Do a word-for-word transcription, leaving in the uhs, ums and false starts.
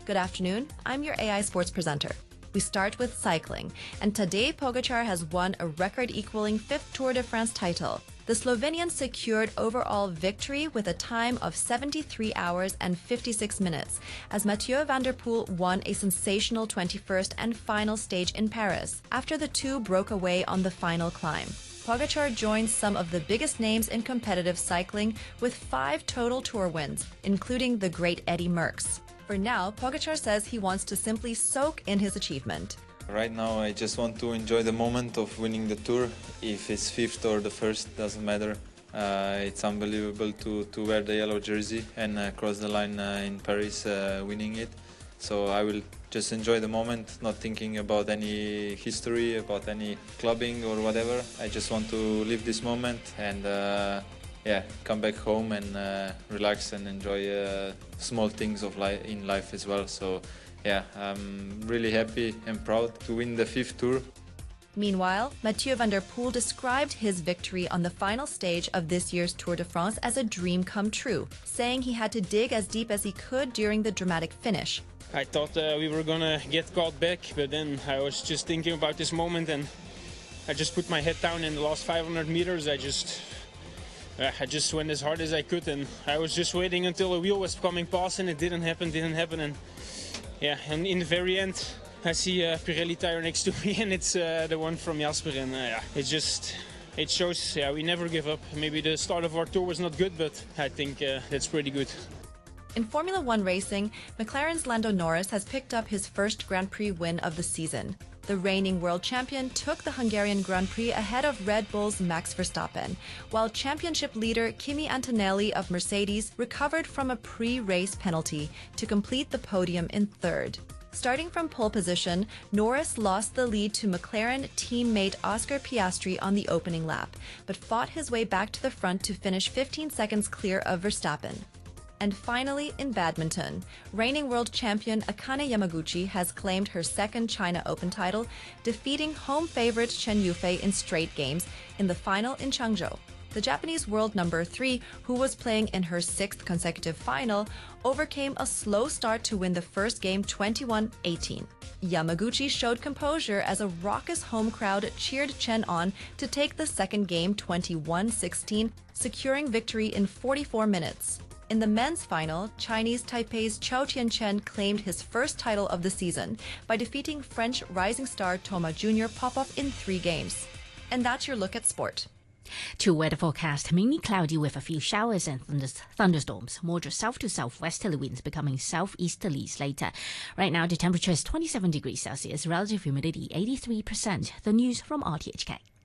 Good afternoon. I'm your A I sports presenter. We start with cycling, and Tadej Pogačar has won a record-equaling fifth Tour de France title. The Slovenian secured overall victory with a time of seventy-three hours and fifty-six minutes, as Mathieu van der Poel won a sensational twenty-first and final stage in Paris, after the two broke away on the final climb. Pogačar joins some of the biggest names in competitive cycling with five total Tour wins, including the great Eddy Merckx. For now, Pogačar says he wants to simply soak in his achievement. Right now, I just want to enjoy the moment of winning the Tour. If it's fifth or the first, doesn't matter. Uh, it's unbelievable to, to wear the yellow jersey and uh, cross the line uh, in Paris uh, winning it. So I will just enjoy the moment, not thinking about any history, about any clubbing or whatever. I just want to live this moment and uh, yeah, come back home and uh, relax and enjoy uh, small things of life in life as well. So yeah, I'm really happy and proud to win the fifth Tour. Meanwhile, Mathieu van der Poel described his victory on the final stage of this year's Tour de France as a dream come true, saying he had to dig as deep as he could during the dramatic finish. I thought uh, we were gonna get caught back, but then I was just thinking about this moment and I just put my head down in the last five hundred meters. I just uh, I just went as hard as I could, and I was just waiting until a wheel was coming past, and it didn't happen, didn't happen, and yeah, and in the very end, I see a Pirelli tire next to me, and it's uh, the one from Jasper, and uh, yeah, it just it shows yeah we never give up. Maybe the start of our tour was not good, but I think uh, that's pretty good. In Formula One racing, McLaren's Lando Norris has picked up his first Grand Prix win of the season. The reigning world champion took the Hungarian Grand Prix ahead of Red Bull's Max Verstappen, while championship leader Kimi Antonelli of Mercedes recovered from a pre-race penalty to complete the podium in third. Starting from pole position, Norris lost the lead to McLaren teammate Oscar Piastri on the opening lap, but fought his way back to the front to finish fifteen seconds clear of Verstappen. And finally, in badminton, reigning world champion Akane Yamaguchi has claimed her second China Open title, defeating home favorite Chen Yufei in straight games in the final in Changzhou. The Japanese world number three, who was playing in her sixth consecutive final, overcame a slow start to win the first game twenty-one eighteen. Yamaguchi showed composure as a raucous home crowd cheered Chen on to take the second game twenty-one sixteen, securing victory in forty-four minutes. In the men's final, Chinese Taipei's Chou Tianchen claimed his first title of the season by defeating French rising star Thomas Junior Popov in three games. And that's your look at sport. To weather forecast, mainly cloudy with a few showers and thunders, thunderstorms. Moderate south to southwesterly winds becoming southeasterlies later. Right now, the temperature is twenty-seven degrees Celsius, relative humidity eighty-three percent. The news from R T H K.